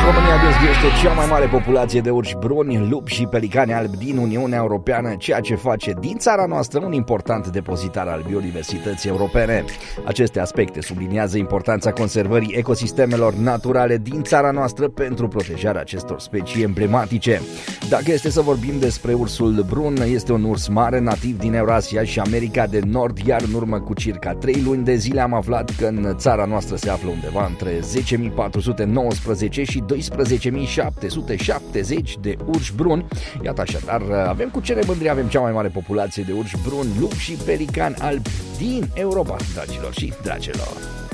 România dezviește cea mai mare populație de urși bruni, lupi și pelicani albi din Uniunea Europeană, ceea ce face din țara noastră un important depozitar al biodiversității europene. Aceste aspecte subliniază importanța conservării ecosistemelor naturale din țara noastră pentru protejarea acestor specii emblematice. Dacă este să vorbim despre ursul brun, este un urs mare nativ din Eurasia și America de Nord, iar în urmă cu circa 3 luni de zile am aflat că în țara noastră se află undeva între 10.419 și 12.770 de urși bruni. Iată așadar, avem cu ce ne mândri, avem cea mai mare populație de urși bruni, lupi și pelicani albi din Europa, dragilor și dragilor.